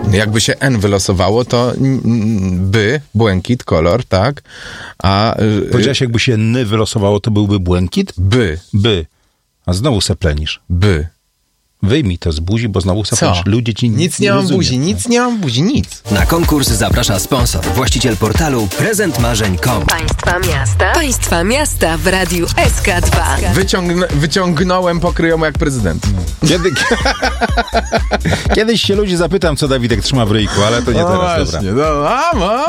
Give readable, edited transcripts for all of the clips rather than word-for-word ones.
Jakby się N wylosowało, to błękit, kolor, tak? A Powiedziałeś, jakby się N wylosowało, to byłby błękit? By. A znowu se plenisz. Wyjmij to z buzi, bo znowu se plenisz. Ludzie ci nic nie mam buzi, nic nie mam buzi, nic. Na konkurs zaprasza sponsor, właściciel portalu prezentmarzeń.com. Państwa miasta w radiu SK2. Wyciągnąłem pokryjomu jak prezydent. Kiedyś się ludzi zapytam, co Dawidek trzyma w ryjku, ale to nie teraz, właśnie, dobra.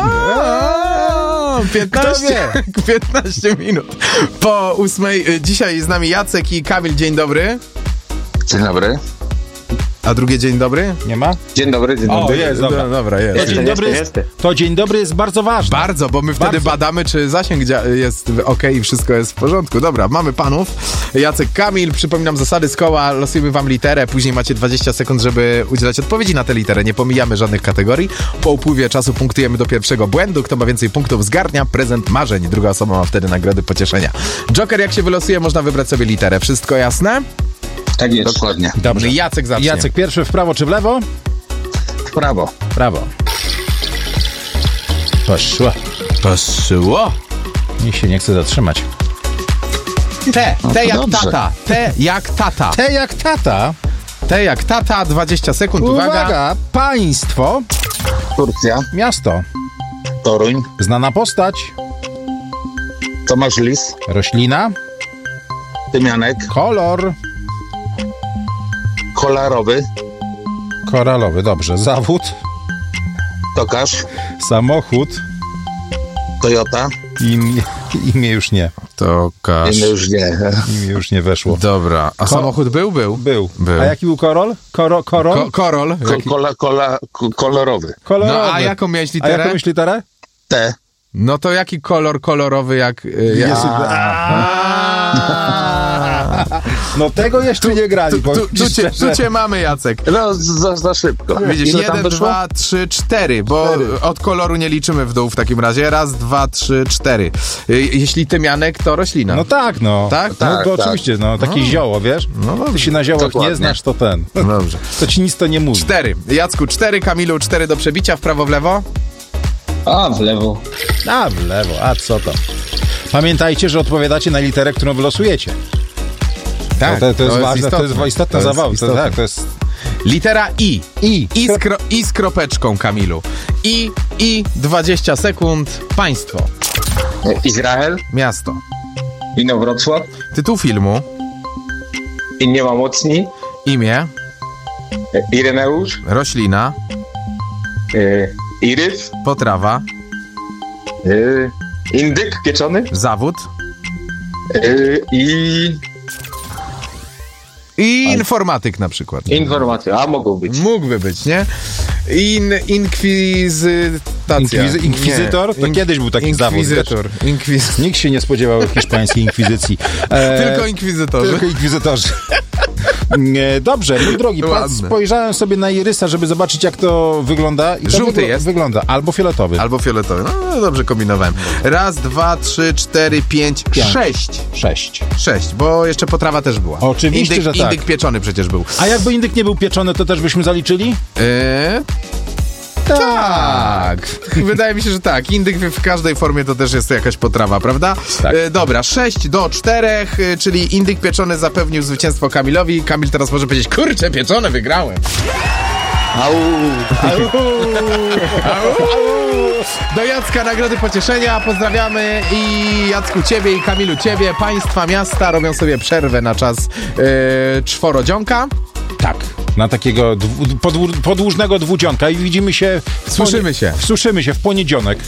15 minut po 8. Dzisiaj z nami Jacek i Kamil. Dzień dobry. Dzień dobry. A drugie dzień dobry? Nie ma? Dzień dobry. O, jest, dobra. Dobra, jest. To dzień dobry jest bardzo ważny. Bardzo, bo my wtedy badamy, czy zasięg jest ok i wszystko jest w porządku. Dobra, mamy panów. Jacek, Kamil, przypominam zasady z koła, losujemy wam literę, później macie 20 sekund, żeby udzielać odpowiedzi na tę literę. Nie pomijamy żadnych kategorii. Po upływie czasu punktujemy do pierwszego błędu. Kto ma więcej punktów, zgarnia prezent marzeń. Druga osoba ma wtedy nagrody pocieszenia. Joker, jak się wylosuje, można wybrać sobie literę. Wszystko jasne? Tak jest. Dokładnie. Dobrze. Jacek zacznie. Jacek pierwszy, w prawo czy w lewo? W prawo. Prawo. Poszło. Niech się nie chce zatrzymać. T jak tata. T jak tata. T jak tata. T jak tata, 20 sekund, uwaga. Państwo. Turcja. Miasto. Toruń. Znana postać. Tomasz Lis. Roślina. Tymianek. Kolor. Kolorowy. Koralowy, dobrze. Zawód. Tokarz. Samochód. Toyota. Imię już nie. Tokarz. Inny już nie. Imię już nie weszło. Dobra. A samochód był? Był. A jaki był korol? Korol? Korol. Kolorowy. Kolorowy. No, a jaką miałeś literę? A jaką miałeś literę? T. No to jaki kolor kolorowy jak... No tego jeszcze nie grali. Tu cię mamy, Jacek. No, za szybko. Widzisz, Ile 1, 2, 3, 4, bo od koloru nie liczymy w dół w takim razie. 1, 2, 3, 4. Jeśli tymianek, to roślina. No tak, no. Tak? No to oczywiście, no. Takie zioło, wiesz? No Ty się na ziołach Dokładnie. nie znasz, to ten. No dobrze. To ci nic to nie mówi. 4. Jacku, 4. Kamilu, 4 do przebicia. W prawo, w lewo? A, w lewo. A, w lewo. A co to? Pamiętajcie, że odpowiadacie na literę, którą wylosujecie. Tak. To jest ważne, to jest istotna zabawa. To jest... Litera I. I z kropeczką, Kamilu. I 20 sekund. Państwo. Izrael. Miasto. Inowrocław. Tytuł filmu. I nie ma mocni. Imię. Ireneusz. Roślina. Irys. Potrawa. Indyk pieczony. Zawód. I informatyk na przykład. informacja. A, mogą być. Mógłby być, nie? Inkwizytacja. Inkwizytor? To kiedyś był taki zawód. Inkwizytor. Nikt się nie spodziewał hiszpańskiej inkwizycji. Tylko inkwizytorzy. Tylko inkwizytorzy. Dobrze, mój drogi, spojrzałem sobie na irysa, żeby zobaczyć, jak to wygląda. I Żółty jest. Wygląda. Albo fioletowy. Albo fioletowy. No dobrze kombinowałem. 1, 2, 3, 4, 5, 6. 6, bo jeszcze potrawa też była. Oczywiście, że tak. Indyk pieczony przecież był. A jakby indyk nie był pieczony, to też byśmy zaliczyli? Tak. Wydaje mi się, że tak. Indyk w każdej formie to też jest jakaś potrawa, prawda? Tak. Dobra, 6-4, czyli indyk pieczony zapewnił zwycięstwo Kamilowi. Kamil teraz może powiedzieć, kurczę, pieczone, wygrałem. Do Jacka nagrody pocieszenia, pozdrawiamy i Jacku ciebie i Kamilu ciebie. Państwa miasta robią sobie przerwę na czas czworodzionka. Tak. Na takiego podłużnego dwudzionka i widzimy się... Słyszymy się w poniedziałek.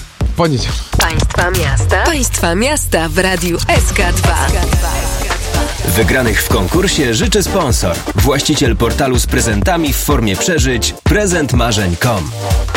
Państwa miasta w radiu SK2. Wygranych w konkursie życzy sponsor, właściciel portalu z prezentami w formie przeżyć prezentmarzeń.com.